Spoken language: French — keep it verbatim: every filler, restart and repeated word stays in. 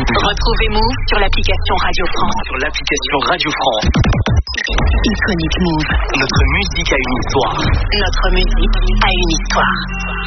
Retrouvez Move sur l'application Radio France. Sur l'application Radio France. Iconic Move. Notre musique a une histoire. Notre musique a une histoire.